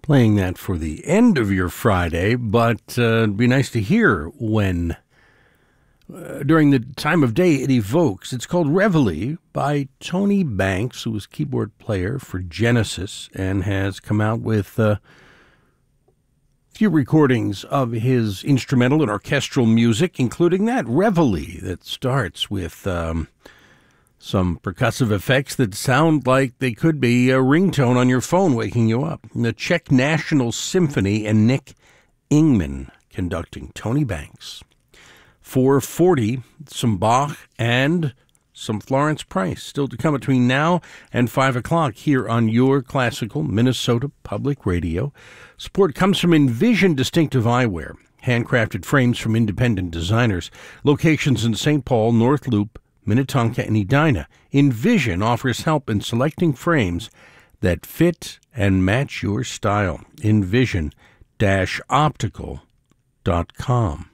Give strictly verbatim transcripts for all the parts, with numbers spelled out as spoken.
Playing that for the end of your Friday, but uh, it'd be nice to hear when, uh, during the time of day it evokes. It's called Reveille by Tony Banks, who was keyboard player for Genesis and has come out with uh, a few recordings of his instrumental and orchestral music, including that Reveille that starts with Um, some percussive effects that sound like they could be a ringtone on your phone waking you up. The Czech National Symphony and Nick Ingman conducting. Tony Banks. four forty, some Bach and some Florence Price. Still to come between now and five o'clock here on your classical Minnesota Public Radio. Support comes from Envision Distinctive Eyewear. Handcrafted frames from independent designers. Locations in Saint Paul, North Loop, Minnetonka, and Edina. Envision offers help in selecting frames that fit and match your style. envision dash optical dot com.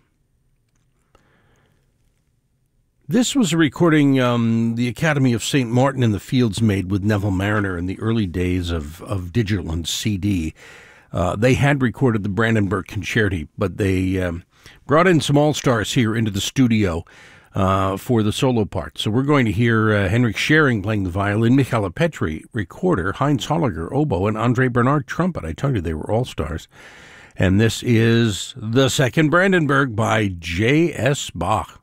This was a recording um, the Academy of Saint Martin in the Fields made with Neville Mariner in the early days of, of digital and C D. Uh, they had recorded the Brandenburg Concerti, but they um, brought in some all-stars here into the studio Uh, for the solo part. So we're going to hear uh, Henrik Schering playing the violin, Michaela Petri, recorder, Heinz Holliger, oboe, and Andre Bernard, trumpet. I told you they were all stars. And this is The Second Brandenburg by J S. Bach.